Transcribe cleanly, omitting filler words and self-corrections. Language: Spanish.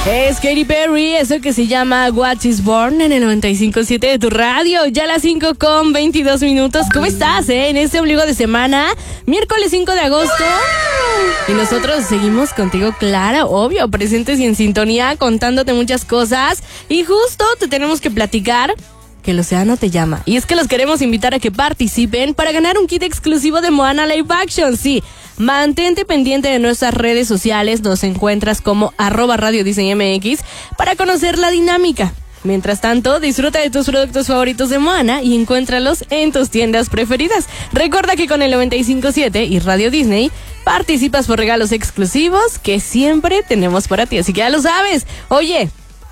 Es Katy Perry, eso que se llama What is Born en el 95.7 de tu radio. Ya a las 5:22. ¿Cómo estás, en este ombligo de semana? Miércoles 5 de agosto. Y nosotros seguimos contigo, Clara, obvio, presentes y en sintonía, contándote muchas cosas. Y justo te tenemos que platicar que el océano te llama. Y es que los queremos invitar a que participen para ganar un kit exclusivo de Moana Live Action. Sí, mantente pendiente de nuestras redes sociales. Nos encuentras como @RadioDisneyMX para conocer la dinámica. Mientras tanto, disfruta de tus productos favoritos de Moana y encuéntralos en tus tiendas preferidas. Recuerda que con el 95.7 y Radio Disney participas por regalos exclusivos que siempre tenemos para ti. Así que ya lo sabes. Oye,